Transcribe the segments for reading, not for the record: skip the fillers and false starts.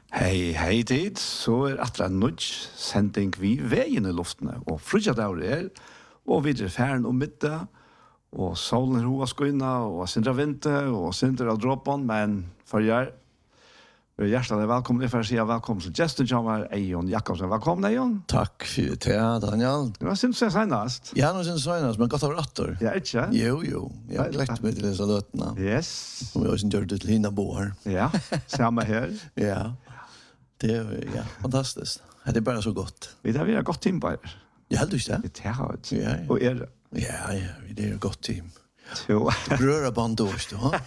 Hei tid, så atra nudge sending vi veien I luftene, og frutjadaur og videre færen og middag, og solen hoa skoina, og sindra vinte, og sindra dråpon, men for jeg hjertelig velkommen, jeg får si velkommen til Justin Jamar, Eion Jakobsen. Velkommen, Eion. Takk for det, Daniel. Hva synes du senast? Ja, nå synes jeg senast, men godt av ratter. Ja, ikke? Jo. Jeg har glett meg til disse løtene. Yes. Som jeg også gjør det til hina boer. Ja, samme her. Ja. Det ja, fantastisk. Det er bare så godt. Vi har et godt team på her. Jeg heldig ikke det. Det har vi. Ja. Og det? Ja, det er et godt team. Jo. Brøra bandårs, du, ha?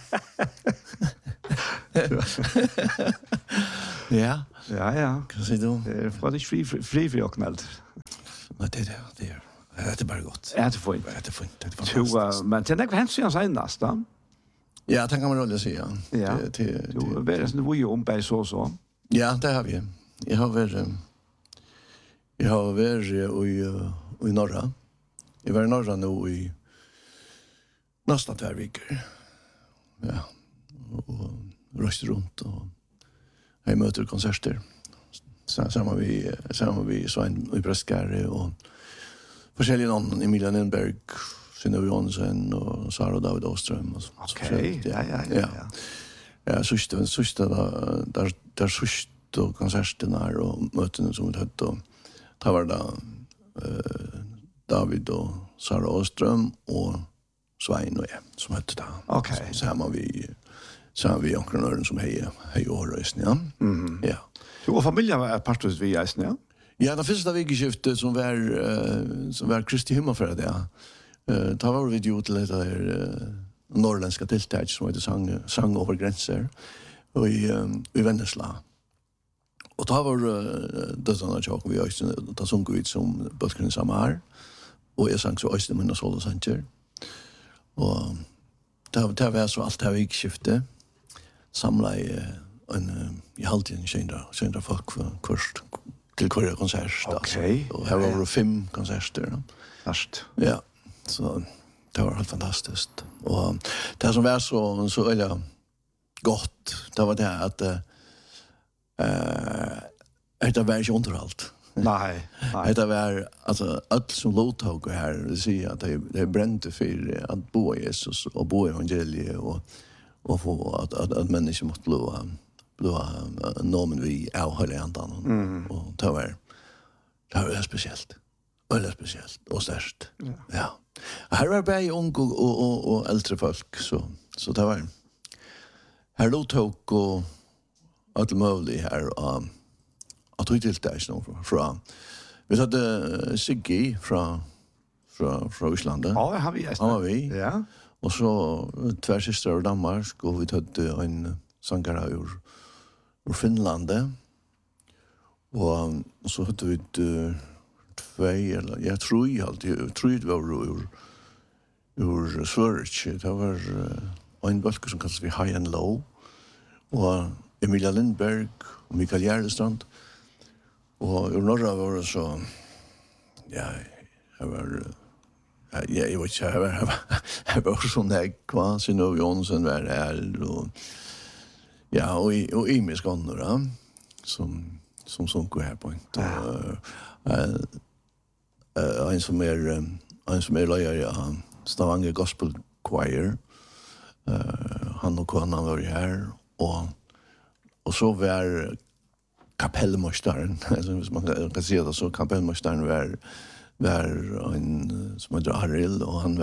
Ja. Ja. Hva sier du? Det er faktisk fri for jokmeld. Nei, det er bare godt. Ja, det er fint. Det er fantastisk. Men til nekva hensyn senast, da? Ja, det kan man rolig si, ja. Ja. Du er sånn vi ombei så. Ja, det har vi. Jeg har vært i Norra. Jeg var I Norra nå I nesten 2 veker. Ja. Og røst rundt og jeg møter konserter. Sammen vi Svein I Breskare og forskjellige noen Emilia Lindberg, Synnøve Johansen og Sara David Åstrøm. Okay, ja. Ja, sørste der sørste konsertene her og møtene som vi høtte. Da var det David og Sara Åstrøm og Svein og jeg som høtte det. Okay. Så har vi omkring øren som hei årøysen, ja. Ja. Så og familien var partus vi eisen, ja? Ja, det første vikeskiftet som var Kristi Himmelfred, ja. Da var vi jo til dette norrländska tiltak som heter sang over grenser og I Vennesla. Og da var dødene tjåk vi øyne, da sunk vi som bøtkene samme her, og jeg sang så øyne minne sol og sanger. Og det var så alt her vikskiftet, samlet I halvtiden kjønner folk først til hver konsert. Okay. Og her var det 5 konserter. Først. Ja, så det var helt fantastisk. Og det som var så øyla godt, det var det at det var ikke underholdt. Nei. Det var, altså, alt som lovtog her, det sier at de brente for at bo I Jesus og bo I evangeliet og få at mennesker måtte bli nomen vi avhøyde andan. Og det var spesielt. Veldig spesielt og størst. Ja. Her var bare unge og eldre folk, så det var her lovtog og alt mulig her at vi tiltak fra vi hadde Siggy fra Íslande. Ja, har vi. Han var vi. Ja. Og så 2 søstre av Danmark, og vi hadde en sangere ur Finlande. Og så hadde vi 2, eller jeg tror det var ur Sverige. Det var en bølge som kalles vi High and Low. Og Emilia Lindberg og Mikael Gjerdestrand. Og ur Norra var det så, ja, jeg vet ikke, jeg var sånn ekva, Synnøve Johansen var her, og ja, og Imi Skånner, som sunker her på en. En som løyer I Stavanger Gospel Choir, han og kona var her, og så var kapellmøsteren, hvis man kan si det så, kapellmøsteren var en som heter Arild, og han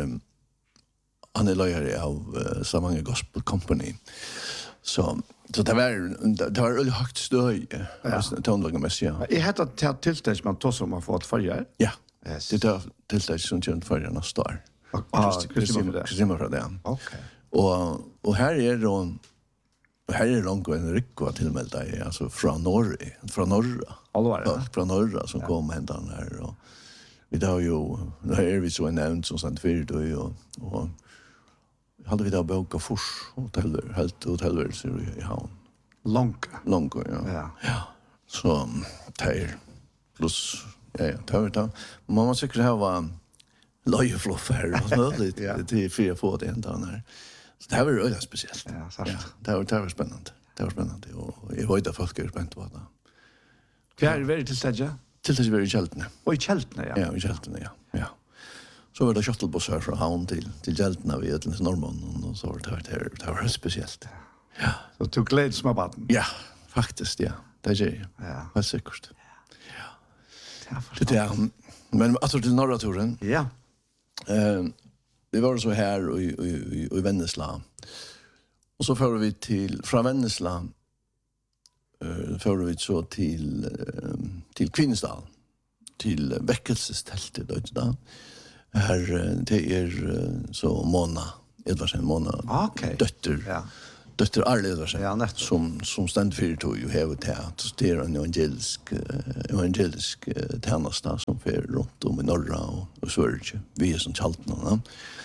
løyer av Stavanger Gospel Company. Så det var veldig høyt støy, tonelagemessig, ja. Jeg heter tiltak man tog som har fått farger? Ja, det tiltak som kjent farger neste år. Kristimer fra det. Ok. Og her langt en rykva tilmeldt deg, altså fra Norra. Alvare? Fra Norra som kom hendan her, og vi da jo, nå vi så en nevnt som sendt fyrt, og hadde vi da boka fors hoteller I havn. Langt, ja. Så det pluss, ja, det man må sikkert ha løyefloff her, og mulig til 4 få det enda her. Så det var veldig spesielt. Ja, sant. Ja, det var spennende. Det var spännande och jag vet att folk är spänt på det. Hva det til stedet? Till det var i Kjeltene. Og i Kjeltene, ja. Ja, i Kjeltene, ja. Ja. Så var det shuttlebuss här från Havn till Kjeltene vid Ötlens Norrmån och så var det var speciellt. Ja. Så tog glede som av baden. Ja, faktiskt, ja. Det är det. Ja. Helt säkert. Ja, Det är men alltså till norra turen. Ja. Vi var så här i Vennesla. Och så får vi från Vennesla får vi så till Kvinnestad. Till väckelsestältet då. Här det är så Mona Edvardsen Mona. Okej. Dotter. Ja. Dotter Arle Edvardsen. Ja, nettopp. som ständ för to ju have teater. Det är en evangelisk tjänsta som för runt om i norra och Sverige. Vi är som Chaltna.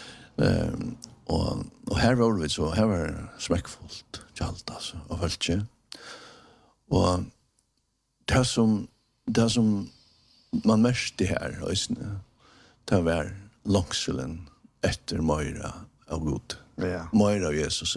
Och här var vi så här var smäckfullt Chalt alltså och väldigt. Och det som man mest det här det var långselen efter Moira av Gud. Ja. Moira av Jesus.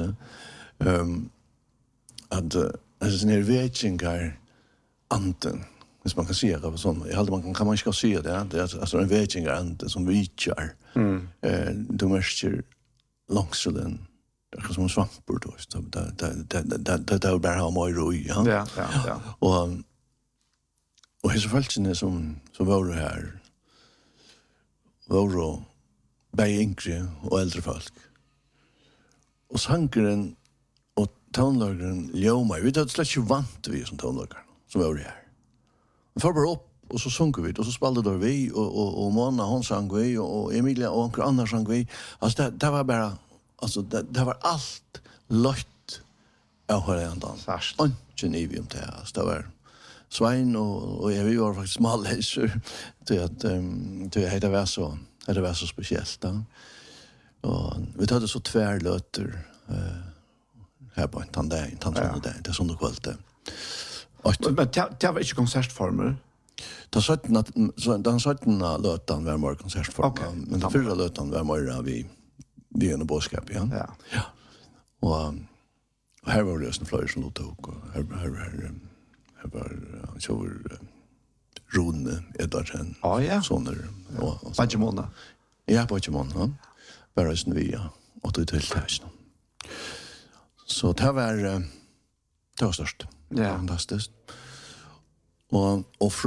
Att alltså när vetjingar anten, hvis man kan säga det sån. Jag hade kan man ska säga det alltså en vetjingar anten som vitjar. Du märker långselen det som svampor då så det bara ha Moira ja. Ja. Och hela folket som var det här var både yngre och äldre folk. Och sangren och tonlagren ljoma. Vi hade slätt ju vant vi som tonlagare som var det här. Vi får bara upp och så sjunker vi och så spalade där vi och Mona hon sang vi och Emilia och några andra sang vi. Alltså det var bara alltså det var allt lätt av hörande. Fast. Inte nivium det här. Det var Svein och vi var faktiskt smalläser till att det var så speciellt då. Och vi hade så tvärlöter här på en tandaj, det är sån då kvällt. Men det var inte konsertformer? Den 17 lötan var mer konsertformer, men den förra lötan var mer vi en bådskap, ja. Ja. Och här var det en flöjt som låt och här var så Rune Edvardsen. Ja. Sånner och Pachimona. Ja, Pachimona. Bara sen vi och det till täsna. Så det var störst. Ja. Fantastiskt. Och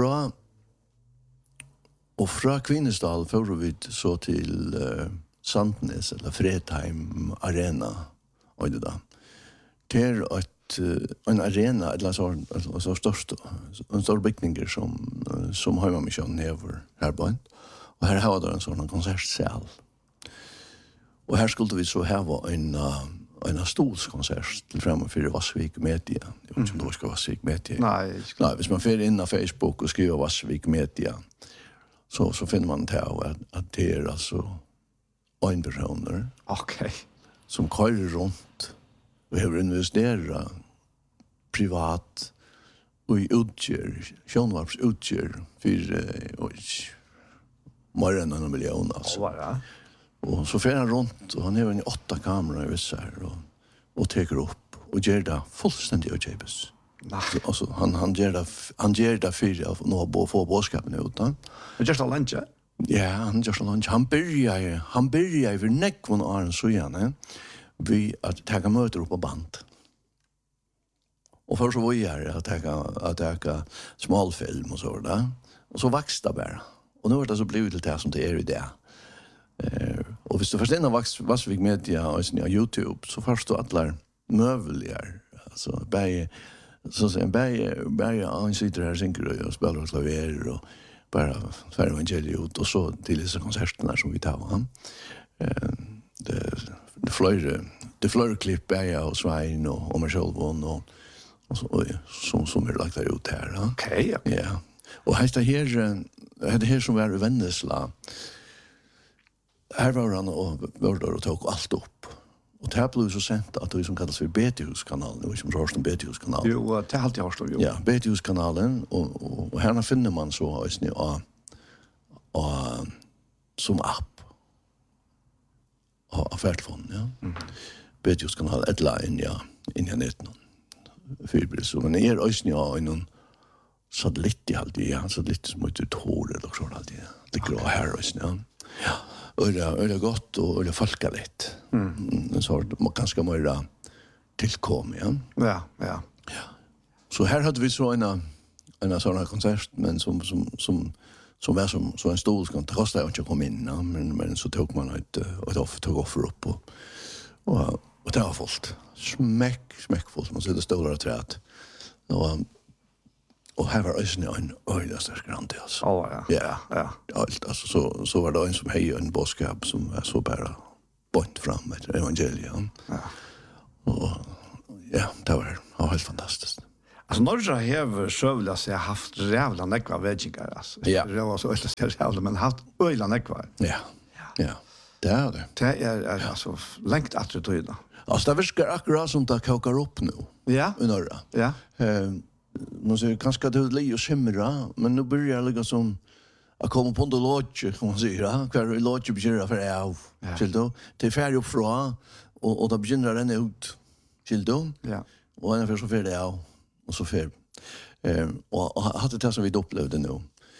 från Kvinnestad får vi så till Sandnes eller Fredheim Arena och det där. Det är en arena eller så störst en stor bygning som har man mission över här på. Och här har det en sån konsertsal. Och här skulle vi så ha en stolskonsert till framför Vassvik Media. Jag vet inte om det ska Vassvik Media. Nej, hvis man får in på Facebook och skriver Vassvik Media så finner man att det är alltså en personer. Okej. Som kör runt och har investerat privat och i Sjönvarps utgör för mer än 1 miljon alltså. Ja. Och så fer han runt och han har en 8 kameror i vissa här och tar upp och gör det fullständigt utjäbes. Alltså han gör det för att nå få bådskapen ut. Men just a lunch. Ja, han gör så lunch. Han börjar för nekvon och Arne så gärna vi att ta möter upp på band. Och för så var jag att ta smalfilm och så där. Och så växte bara. Och nu har det så blivit till det som det är i det. Och hvis du förstår Vassvik Media och sin YouTube så förstår alla möbler alltså så sen bäge han sitter här synker och spelar klaver och bara för evangeliet och så till dessa konserterna som vi tar va. Det flöjklipp och Svein och mig själv och så som är lagt där ut här. Okej. Ja. Och det här som var i Vennesla. Här var han och tog allt upp. Och det här blev så sent att det som kallas för BT-huskanalen, det som rörs om BT-huskanalen. Jo, det är alltid jag förstår. Ja, BT-huskanalen och här finner man så som app av färdfond, ja. BT-huskanalen, ett line, ja, in i nätet. fyrbrus. Men det också ja en satellit alltid, ja, satellit som inte tår eller så alltid. Det grå här också, ja. Ja, det gott och det folkaligt. Så man ganska mer tillkom, ja. Ja. Så här hade vi så en sån här konsert, men som var som så en stol som kostade ju inte att komma in, ja, men så tog man ett offer upp och det var fullt. Smäckfullt. Man sitter stolar och träd. Och här var ösnen en öjliga stark rand till oss. Ja. Alltså, så var det en som hejade en boskap som var så bara bort fram med evangeliet. Ja. Och ja, det var helt fantastiskt. Alltså Norge har sjövla sig haft rävla nekva väggingar. Alltså. Ja. Det var så rävla, men haft öjla nekva. Ja. Det är det. Det är alltså längt att det Alltså det verkar akkurat som det kokar upp nu. Ja. I norra. Ja. Man säger kanske det är och skimra, men nu börjar det liksom att komma på en lodge, kan man säga. Kvar i lodge börjar för av. Skildo. Det är färdigt upp från och då börjar den ut. Skildo. Ja. Och en för så färdigt av och så färdigt. Och hade det som vi upplevde nu.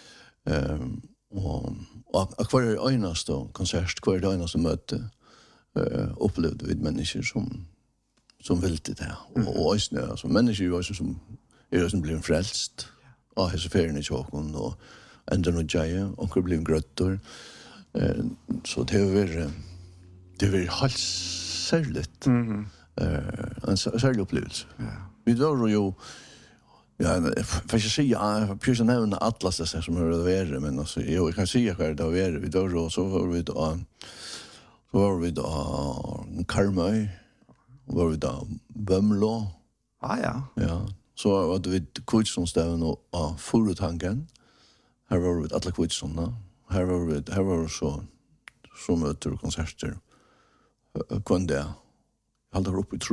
Och kvar är öjnast då, konsert, kvar är det öjnast möte. Upplevde vi människor som vill det här. Och öjnast, alltså människor som blir frälst. Och hese ferien i tjåkon och ändra och tjeje, och blir gröttor. Så det var helt särligt. En särlig upplevelse. Vi var ju för jag säger precis nämna Atlas det som har det varit, men alltså jag kan säga vad det var. Vi var så var vi då Karmøy, var vi då Bömlo. Ja. Ja. Så var det vid Kvitsonstaven och Furutanken. Här var vi alla Kvitsonna. Här var så möter och konserter. Kunde hålla upp i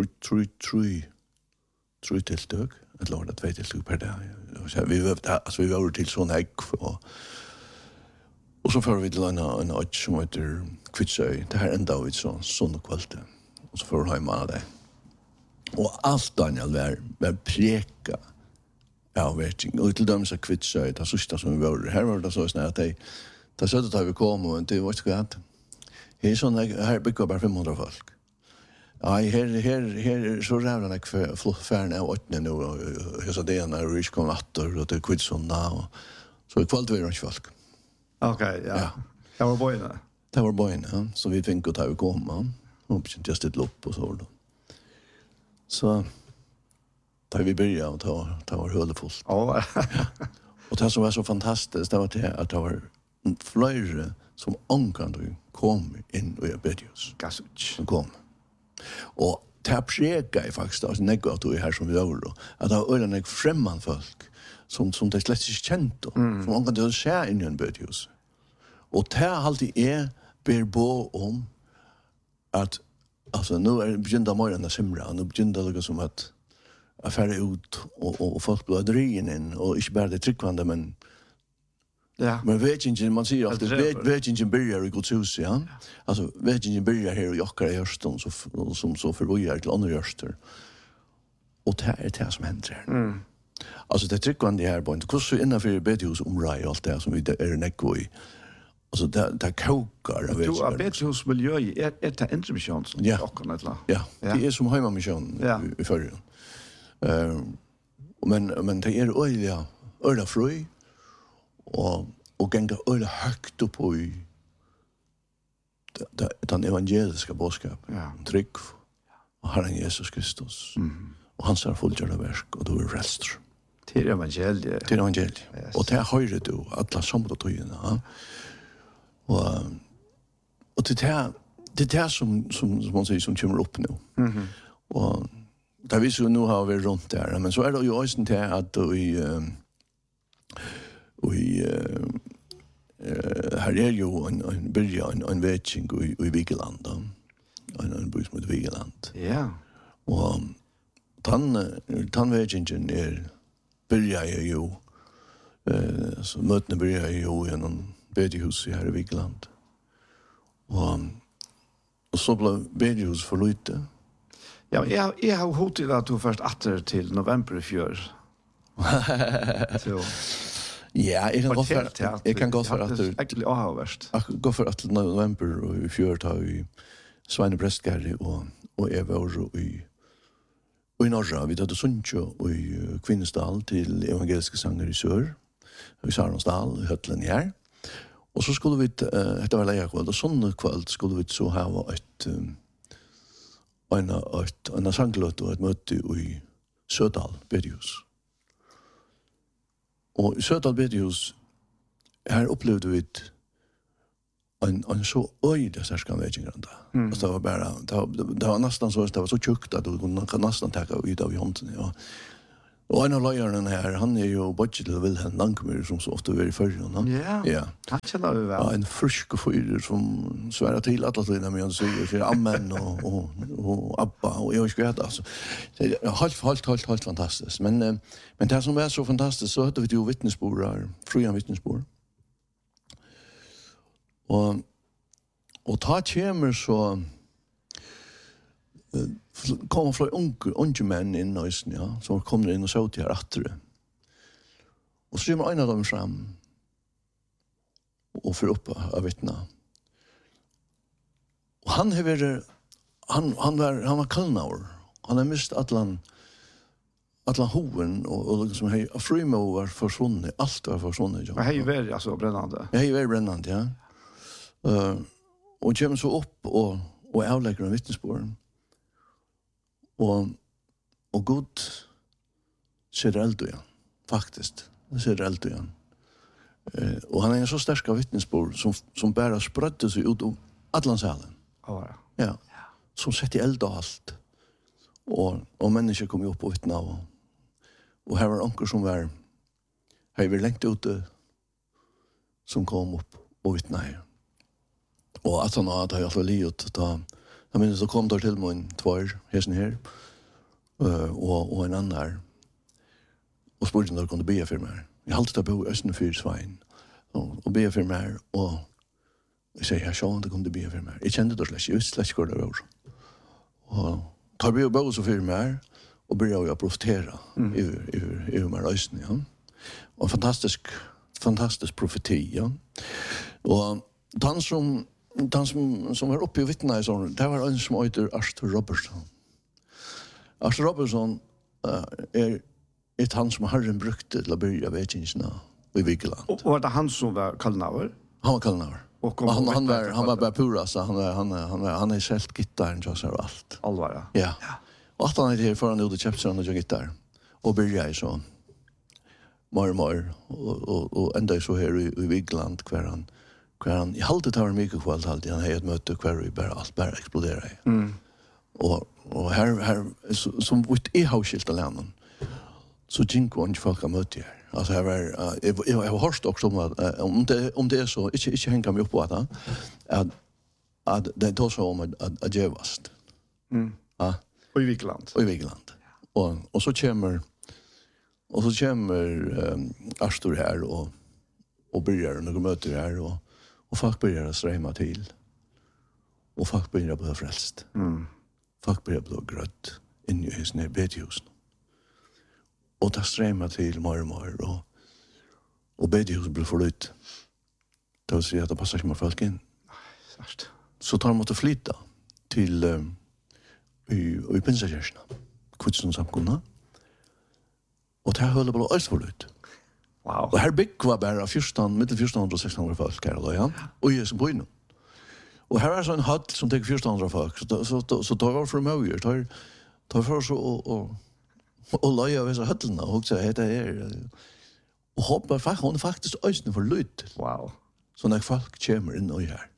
tre tilltök. Ett lördag 2 tilltök per dag. Vi var till sån ägg och så får vi till en öch som heter Kvitsøy. Det här ända ut sån kvalitet. Och så får vi hemma det. Och allt Daniel var preka av vetting. Och till dem så Kvitsøy, det sista som vi var. Här var det så snart att det så att vi kom och det var inte gott. Här bygger bara 500 folk. Ja, här så rävlar jag för färna av 8 nu och jag sa det när vi kom åter och det Kvitsonna och så kvalt vi runt folk. Okej, ja. Det var boyna. Det var boyna, ja. Så vi fick att vi komma och just ett lopp och så då. Så där vi började och ta var hölefullt. Ja. Och det som var så fantastiskt det var det att det var flera som ångkande kom in och jag bedjus. Gasuch. Som kom. Och det preka faktiskt alltså negativt här som vi var då. Att det var ölen främmande folk som det slett inte känt då. Som ångkande se in i en bedjus. Och det alltid ber på om att alltså nu är det begynnda morgonen att simra. Nu begynnda det som att affära ut och folk blir drien in. Och inte bara det tryckvande, men men vetingen, man säger alltid vetingen börjar i Guds hus, ja. Alltså vetingen börjar här i Jokkar i Hjörstånd som så förvojar till andra Hjörster. Och det är det som händer här. Alltså det tryckvande här på inte. Hur så innanför bedhus omraj och allt det som vi är nekvo i. Alltså det kokar. Du har bedhusmiljö är det intermission som åker ett la. Ja, det är som hemmamission i förrjun. Men det är öliga fri och gänga öliga högt upp i den evangeliska boskap. Trygg och Herren Jesus Kristus. Och hans har fullgjorda verk och då är frälst. Till evangeliet. Till evangeliet. Yes. Och det höjre du alla samla tøyene. Och det är det som man säger som kommer upp nu. Och där vi så nu har vi runt där, men så är det ju också det att här är ju en vetting i Vigeland. En by som heter Vigeland. Ja. Och vettingen börjar ju så mötena börjar ju i en bedjehus här i Vigeland. Och så blev bedjehus för lite. Ja, jeg har hått til at du først atter til november i fjør. Så... Ja, jeg kan gå for at det egentlig avhørst. Jeg gå for at november og i fjør tar vi Sveine Prestgärri og Eva og i Norra. Vi tar Sundsjø og i Kvinnesdal til evangeliske sanger i Sør, i Saronsdal, i Høtlen her. Og så skulle vi, etter var leierkveld, og sånn kveld skulle vi så ha en sangløt og et møte i Sødal bedehus. Og i Sødal bedehus, her opplevde vi en så øyde særskan veggingrande. Det var bara, det var nästan så, det var så tjukt at du kan nästan taka ut av i hånden. Ja. Og en av løyerne her, han jo budget til Wilhelm Lankmer, som så ofte var i førjen. Ja, han kjenner vi vel. Ja, en frisk fyrer som sværer til at det er med han sier, for Amen og Abba, og jeg vet ikke hva altså. Det er helt fantastisk. Men det som var så fantastisk, så hadde vi jo vittnesbord, frujan vittnesbord. Og ta kommer så kommer flere unge menn inn i Østen, ja, som kommer inn og så til her atre. Og så kommer en av dem frem og får opp av vittna. Og han var kallnauer. Han har mist atlan hoven og liksom frimo var forsvunnet, alt var forsvunnet. Ja. Men hei var altså brennande. Hei var brennande, ja. Og kommer så opp og avlegger en vittnesbord. Og Gud ser eld igjen, faktisk. Han ser eld igjen. Og han en så sterk av vittnesbord som bare sprødde seg ut om Atlantsalen. Ja. Som setter eld og alt. Og mennesker kom jo opp og vittna. Og her var anker som var her vi lengt ute som kom opp og vittna her. Og at han hadde jeg alltid livet, da minnes det kom der til meg en tvær, hesen her, og en annen her, og spurte om de kunne be for meg. Jeg halte til å bo i Østenfyr Svein, og be for meg, og jeg sier, jeg så om de kunne be for meg. Jeg kjente det slett, jeg visste slett ikke hva det var. Og tar be og bo så for meg, og begynner å profetere i meg Østen, ja. Og fantastisk profeti, ja. Og den som var oppe i vittna i sånn, det var en som heter Arthur Robertson. Arthur Robertson han som Herren brukte til å begynne veggingsene i Vigeland. Og var det han som var kallnauer? Han var kallnauer. Han var bare pura, så han selv gitaren til oss og alt. Allvara? Ja. Og at han her foran ut og kjøpte seg noe gitar, og begynte i sånn, mar, og enda så her i Vigeland, hver han, jeg halte det var mye kvalt alltid, han hadde et møte hver vi alt bare eksploderer i. Og her som i havskilt av landet, så gikk jo ikke folk av møte her. Altså jeg har hørt også om det er så, ikke henger meg opp på det, at det er så om at djevast. Og i Vigeland. Og i Vigeland. Og så kommer Astor her og begynner noen møter her, og folk begynner å strømme til. Og folk begynner å bli frelst. Folk begynner å bli grøtt inn i husene bedehusen. Og det strømmer til mer, og bedehusen blir forlytt. Det vil si at det passer ikke med folk inn. Så tar man måtte flytta til i Pinsakirkene, Kvitsen samkunna. Og det hører på alt forlytt. Wow. Og her bygg var bare middel 1400 og 1600 folk her, ja. Og jeg som på innom. Og her er så en hatt som tenker 1400 folk, så tar vi for møyer, tar for oss og løy av disse høttene, og så heter det og hun faktisk øyne for lyd. Wow. Så når folk kommer inn og her.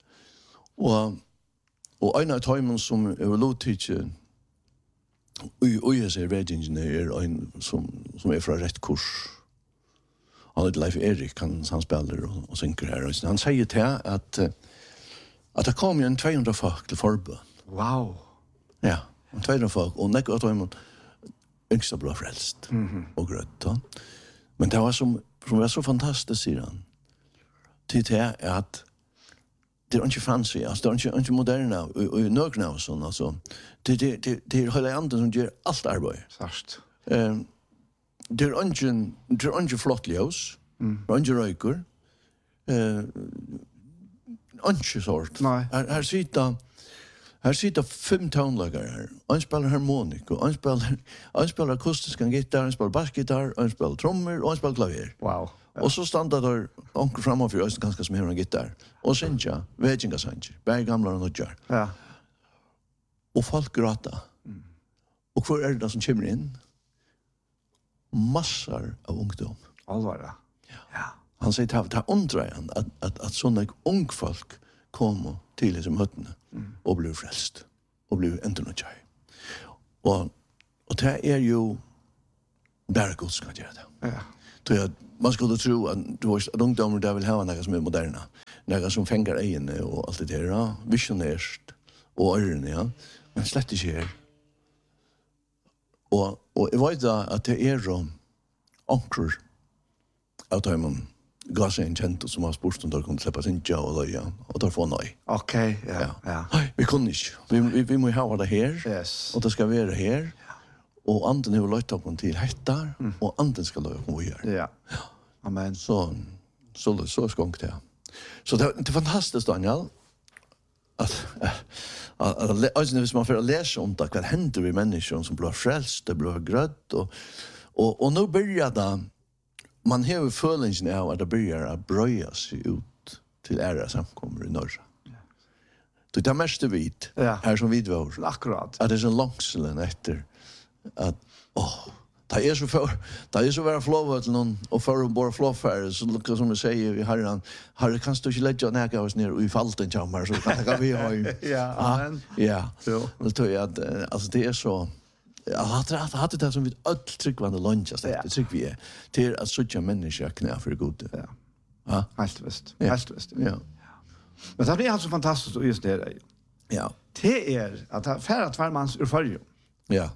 Og en av tøymen som er lovtidse, og jeg ser vedingene en som er fra rett kurs. Han heter Leif Erik, han spiller og synker her. Han sier til at det kom jo en 200 folk til forbøn. Wow. Ja, 200 folk, og nekket at de yngste ble frelst og grøtt. Men det var som var så fantastisk, sier han, til det at det är inte fancy, alltså det är inte moderna och nögna och sånt alltså. Det är hela anden som gör allt arbete. Först. Det är inte flott ljus. Det är inte röker. Inte sort. Nej. Här sitter 5 tonläggare här. En spelar harmonik och en spelar akustisk gitarr, en spelar basgitarr, en spelar trummor och en spelar klaver. Wow. Ja. Och så standar där onkel framför oss ganska som en gitarr. Och synja, väginga sanger, bäg gamla och nödjar. Ja. Och folk gråta. Och för är det som kommer in? Massor av ungdom. Allvar. Ja. Han säger att det undrar han att sådana ung folk kommer till som höttene och blir frälst och blir ändernödjar. Och det är ju bara Gud ska göra det. Ja. Så man skulle tro att ungdomar där vill ha något som är moderna. Något som fänger egen och allt det där. Ja. Visionärt och öron, ja. Men slett inte här. Och jag vet att det är ankor av dem gav sig en känt som har spurt om de kunde släppa sin ja och löja och där får nej. Okej, ja. Vi kunde inte. Vi må ha det här. Yes. Och det ska vara här. Och anden har lagt oss till hettar och anden ska löja oss här. Ja. Amen. Så skånk det. Så det är fantastiskt, Daniel, att hvis man får läsa om det, vad händer med människor som blir frälst, det blir grött och nu börjar det, man har følelsen av att det börjar att bröja sig ut till ära samkommer i norra. Det är mest vid, här som vid var. Akkurat. Att det är så långselen efter att, det är så vara flova till någon och för att bara flåfärd så lukar som vi säger i herran Herre, kan du inte lägga näka oss ner i falten kammar så kan vi ha ju. Ja, amen. Ja. Då tror jag att alltså det är så hade det som vi öll tryggvande lunch så det tycker vi är till att söka människor knä för god. Ja. Ja. Helt visst. Ja. Helt visst. Ja. Men det blir alltså fantastiskt just det. Ja. Det är att färra tvärmans ur förjo. Ja.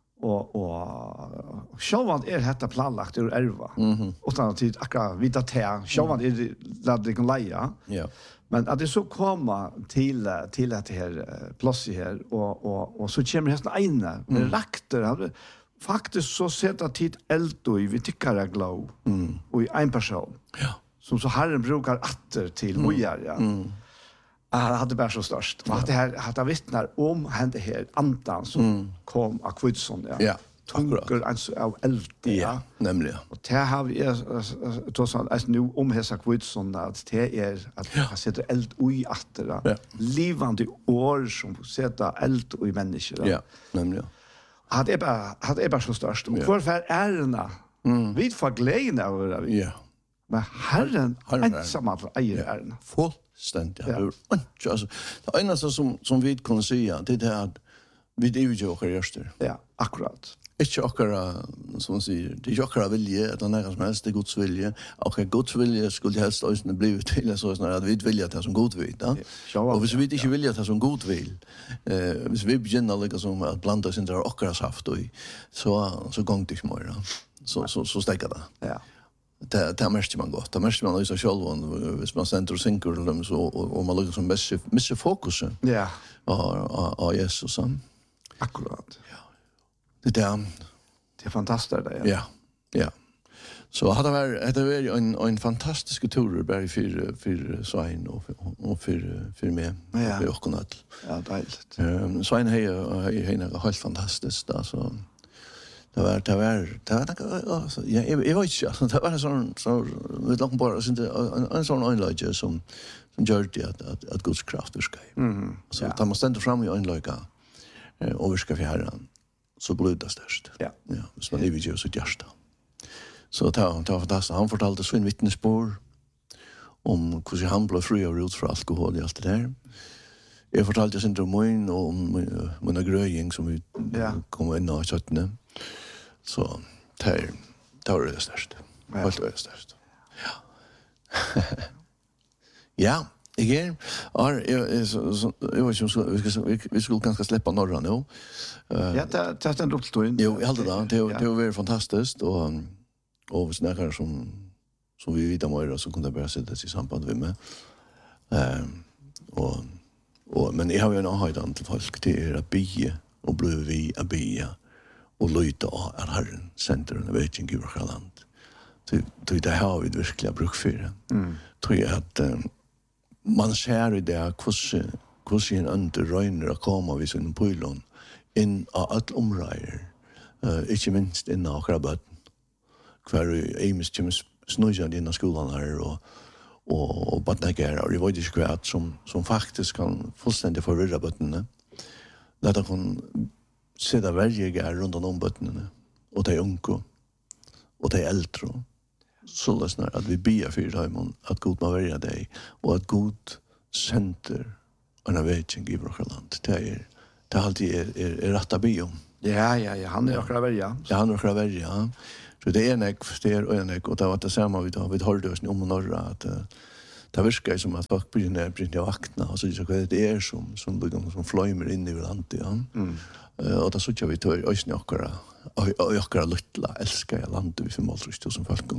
Och sjåvan detta planlagt ur erva. Utan att akkurat vita te. Sjåvan det kan leja. Ja. Men att det så komma till det här plats här och så kommer hästen ena med rakter faktiskt så sätta tid eld och vi tycker det glow och i en person. Ja. Som så Herren brukar atter till mojar, ja. Han hade bara så störst. Och att det här hade vittnar om hände här andan som kom av Kvidsson, ja. Ja. Tunker av eld, Ja, nämligen. Och det har vi trots allt nu om hesa Kvidsson att det är att jag sätter eld i atter. Ja. Livande år som sätter eld i människor. Ja, nämligen. Det är bara så störst. Och för ärena. Vi får glädjen av det. Ja. Men Herren ensam att äger ärena. Fullständigt. Ja. Alltså, det enda som vi kan säga det är att vi är ju också gärster. Ja, akkurat. Ikke akkurat, som man sier, det er ikke akkurat vilje, at det er noe som helst, det er Guds vilje. Akkurat Guds vilje skulle helst også bli til sånn at vi vilja det som Gud vil. Ja? Og hvis vi ikke vilja det som Gud vil, hvis vi begynner liksom at blanda oss inn der akkurat saft, så gong det ikke mer. Så stekker det. Ja. Det märker man godt. Det märker man også selv, hvis man sender og synker til dem, og man liksom misser fokuset av Jesus. Akkurat. Ja. Det är fantastiskt det. Ja. Ja. Så hade varit en fantastisk tur bara för Svein och för mig. Ja. För Åkonat. Ja, dejligt. Svein är något helt fantastiskt alltså. Det var alltså jag vet inte alltså det var så med långt bara så en sån anläggning som gör det att Guds kraft ska. Så att man ständer fram i anlägga och ska för Herren. Så blödas störst. Ja. Ja, så man lever ju så hjärta. Så det var fantastiskt. Han fortalte så en vittnesbörd om hur han blev fri av rot för alkohol och allt det där. Jag fortalte sin drömmen och om mina gröjning som vi kom in och köttne. Så det var det störst. Helt det störst. Ja. Ja. Igen, vi skulle ganska släppa norra nu. Ja, det är en rollstund. Jo, jag hade det. Det var fantastiskt och snackar som vi vet om så kunde bara sätta sig i samband med mig. Men jag har ju en avhöjdan till folk till att bia och bli vi att bia och lyta av att Herren sänder en vägen i vårt land. Det har vi verkligen bruk för det. Tror jag att man ser i det hur en under röjner att komma vid sin pylon in av alla områden. Inte minst in av krabbet. Kvar i Ames kommer snöjande in av skolan här och badnägare och det var inte kvart som faktiskt kan fullständigt förvirra bötterna. Där de kan sätta väljare runt om bötterna och de unga och de äldre. Så lösnar att vi ber för dem att God må välja dig och att God sänder en vägen i vårt land. Det alltid är rätta be om. Ja, han är akkurat välja. Ja, han är akkurat välja. Så det är en ekster och en ek, och det var det samma vi hörde oss om norra att det verkar som att folk börjar vakna och så det är som flöjmer in i landet, ja. Och då så jag vi tar oss några lilla älskar jag landet vi för målrust som folk.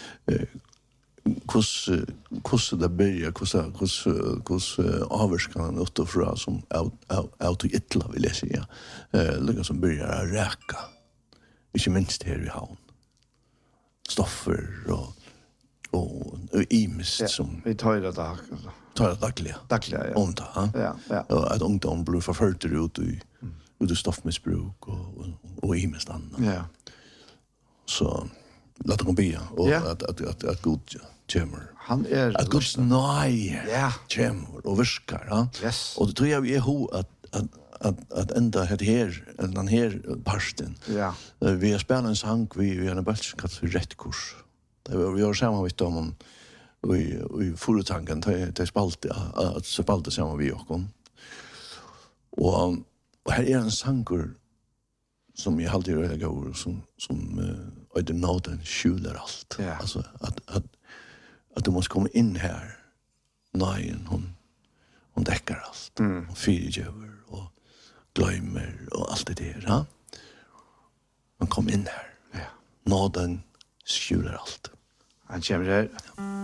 Hur det börjar, hur avskan utifrån som out i ytla vill jag säga. Liksom som börjar räka. Inte minst här i havn. Stoffer och imist som vi tar det dagliga. Dagliga, ja. Onda, ja. Och att ungdom blir förförd ut i stoffmissbruk och imist annat. Ja. Så låt dem be och att God kommer. Han är att Guds nej kommer och viskar, ja. Yes. Och det tror jag vi är att ända den här parsten. Ja. Vi har spelat en sang vi har en bälts kallas för rätt kurs. Vi har samma vid dem och i företanken till spalte samma vi och här är en sanger som jag alltid röda går som öde nåden skjuler allt. Ja. Alltså att du måste komma in här. Nej, hon täcker allt. Hon fyrtjöver och glömmer och allt det där. Ja? Man kom in här. Ja. Nåden skjuler allt. Han kommer här.